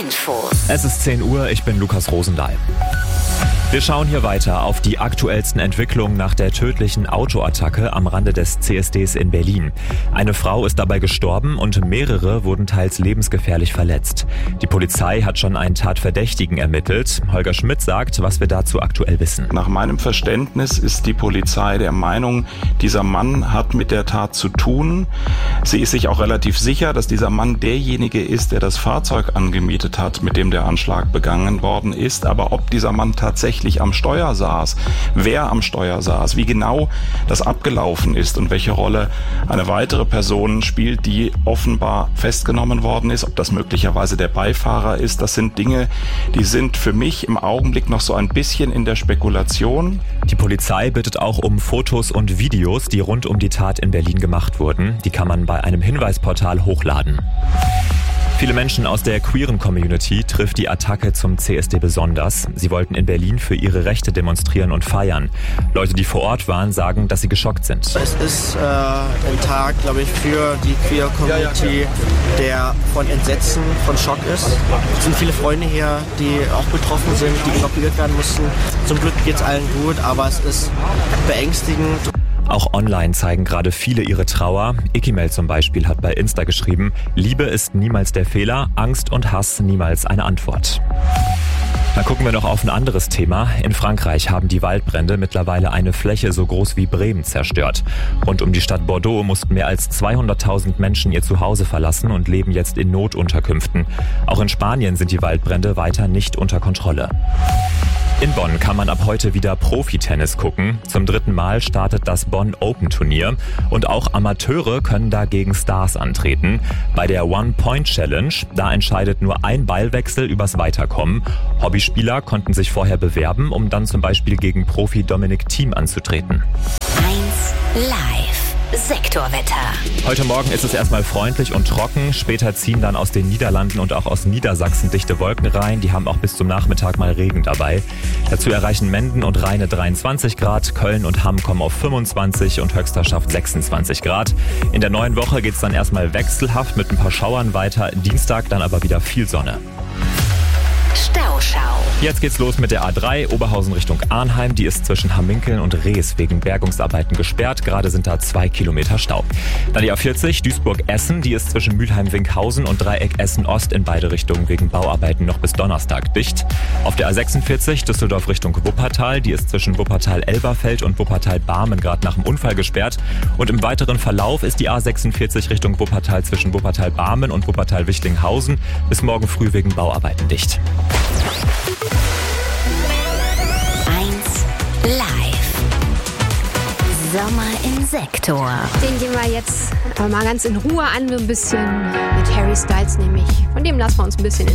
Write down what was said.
Infos. Es ist 10 Uhr, ich bin Lukas Rosendahl. Wir schauen hier weiter auf die aktuellsten Entwicklungen nach der tödlichen Autoattacke am Rande des CSDs in Berlin. Eine Frau ist dabei gestorben und mehrere wurden teils lebensgefährlich verletzt. Die Polizei hat schon einen Tatverdächtigen ermittelt. Holger Schmidt sagt, was wir dazu aktuell wissen. Nach meinem Verständnis ist die Polizei der Meinung, dieser Mann hat mit der Tat zu tun. Sie ist sich auch relativ sicher, dass dieser Mann derjenige ist, der das Fahrzeug angemietet hat, mit dem der Anschlag begangen worden ist. Aber ob dieser Mann tatsächlich am Steuer saß, wer am Steuer saß, wie genau das abgelaufen ist und welche Rolle eine weitere Person spielt, die offenbar festgenommen worden ist, ob das möglicherweise der Beifahrer ist, das sind Dinge, die sind für mich im Augenblick noch so ein bisschen in der Spekulation. Die Polizei bittet auch um Fotos und Videos, die rund um die Tat in Berlin gemacht wurden. Die kann man bei einem Hinweisportal hochladen. Viele Menschen aus der queeren Community trifft die Attacke zum CSD besonders. Sie wollten in Berlin für ihre Rechte demonstrieren und feiern. Leute, die vor Ort waren, sagen, dass sie geschockt sind. Es ist ein Tag, glaube ich, für die queer Community, der von Entsetzen, von Schock ist. Es sind viele Freunde hier, die auch betroffen sind, die evakuiert werden mussten. Zum Glück geht es allen gut, aber es ist beängstigend. Auch online zeigen gerade viele ihre Trauer. Ikimel zum Beispiel hat bei Insta geschrieben, Liebe ist niemals der Fehler, Angst und Hass niemals eine Antwort. Dann gucken wir noch auf ein anderes Thema. In Frankreich haben die Waldbrände mittlerweile eine Fläche so groß wie Bremen zerstört. Rund um die Stadt Bordeaux mussten mehr als 200.000 Menschen ihr Zuhause verlassen und leben jetzt in Notunterkünften. Auch in Spanien sind die Waldbrände weiter nicht unter Kontrolle. In Bonn kann man ab heute wieder Profi-Tennis gucken. Zum 3. Mal startet das Bonn Open Turnier und auch Amateure können da gegen Stars antreten. Bei der One-Point-Challenge, da entscheidet nur ein Ballwechsel übers Weiterkommen. Hobbyspieler konnten sich vorher bewerben, um dann zum Beispiel gegen Profi Dominik Thiem anzutreten. 1 Live. Sektorwetter. Heute Morgen ist es erstmal freundlich und trocken. Später ziehen dann aus den Niederlanden und auch aus Niedersachsen dichte Wolken rein. Die haben auch bis zum Nachmittag mal Regen dabei. Dazu erreichen Menden und Rheine 23 Grad. Köln und Hamm kommen auf 25 und Höxter schafft 26 Grad. In der neuen Woche geht es dann erstmal wechselhaft mit ein paar Schauern weiter. Dienstag dann aber wieder viel Sonne. Stauschau. Jetzt geht's los mit der A3, Oberhausen Richtung Arnheim. Die ist zwischen Hamminkeln und Rees wegen Bergungsarbeiten gesperrt. Gerade sind da 2 Kilometer Stau. Dann die A40, Duisburg-Essen. Die ist zwischen Mülheim-Winkhausen und Dreieck Essen-Ost in beide Richtungen wegen Bauarbeiten noch bis Donnerstag dicht. Auf der A46, Düsseldorf Richtung Wuppertal. Die ist zwischen Wuppertal-Elberfeld und Wuppertal-Barmen gerade nach dem Unfall gesperrt. Und im weiteren Verlauf ist die A46 Richtung Wuppertal zwischen Wuppertal-Barmen und Wuppertal-Wichtinghausen bis morgen früh wegen Bauarbeiten dicht. 1 Live. Sommer im Sektor. Den gehen wir jetzt mal ganz in Ruhe an, so ein bisschen mit Harry Styles nämlich. Von dem lassen wir uns ein bisschen